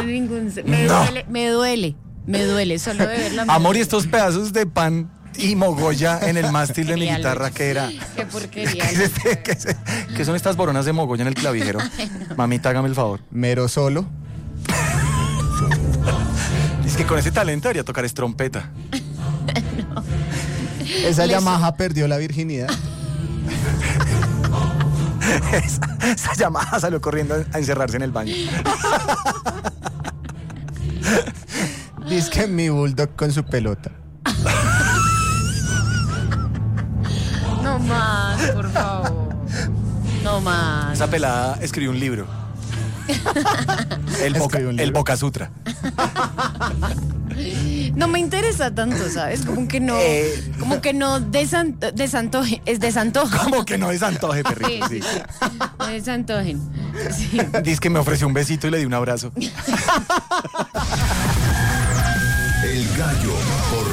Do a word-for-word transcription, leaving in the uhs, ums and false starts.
ningún me No. duele, me duele, me duele solo de verla. me Amor, y duele. estos pedazos de pan y mogolla en el mástil de mi Porquería, guitarra, Lucho. que era. Qué porquería. ¿Qué, es este- qué es- qué son estas boronas de mogolla en el clavijero? Mamita, hágame el favor. Mero solo. Es que con ese talento debería tocar es trompeta. Esa Les- Yamaha perdió la virginidad. Esa, esa llamada salió corriendo a encerrarse en el baño. Dice que mi bulldog con su pelota. No más, por favor. No más. Esa pelada escribió un libro. El Boca, Escribió un el libro. Boca Sutra. No me interesa tanto, ¿sabes? Como que no, Eh. como que no desan- desantoje, es desantojo. Como que no desantoje, Sí, perrito. sí, Sí. sí. No desantojen. Sí. Dice que me ofreció un besito y le di un abrazo. El Gallo por